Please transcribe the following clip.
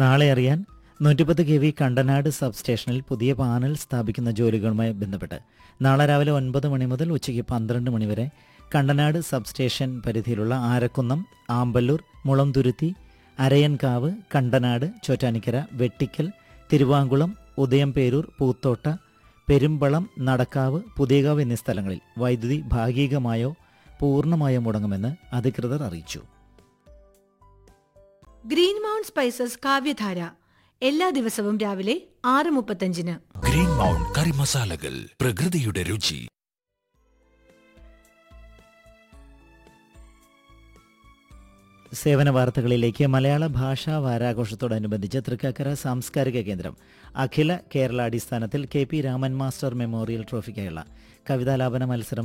നാളെ അറിയാൻ 110 kV കണ്ടനാട് സബ്സ്റ്റേഷനിൽ പുതിയ പാനൽ സ്ഥാപിക്കുന്ന ജോലികളുമായി ബന്ധപ്പെട്ട് നാളെ രാവിലെ 9 മണി മുതൽ ഉച്ചയ്ക്ക് 12 മണി വരെ കണ്ടനാട് സബ്സ്റ്റേഷൻ പരിധിയിലുള്ള ആരക്കുന്നം, ആമ്പല്ലൂർ, മുളംതുരുത്തി, അരയൻകാവ്, കണ്ടനാട്, ചോറ്റാനിക്കര, വെട്ടിക്കൽ, തിരുവാങ്കുളം, ഉദയംപേരൂർ, പൂത്തോട്ട, പെരുമ്പളം, നടക്കാവ്, പുതിയകാവ് എന്നീ സ്ഥലങ്ങളിൽ വൈദ്യുതി ഭാഗികമായോ പൂർണ്ണമായോ മുടങ്ങുമെന്ന് അധികൃതർ അറിയിച്ചു. ഗ്രീൻ മൗണ്ട് സ്പൈസസ് കാവ്യധാര എല്ലാ ദിവസവും രാവിലെ 6:35. ഗ്രീൻ മൗണ്ട് കറി മസാലകൾ, പ്രകൃതിയുടെ രുചി. സേവന വാർത്തകളിലേക്ക്. മലയാള ഭാഷാ വാരാഘോഷത്തോടനുബന്ധിച്ച് തൃക്കാക്കര സാംസ്കാരിക കേന്ദ്രം അഖില കേരള അടിസ്ഥാനത്തിൽ KP രാമൻ മാസ്റ്റർ മെമ്മോറിയൽ ട്രോഫിക്കായുള്ള കവിതാലാപന മത്സരം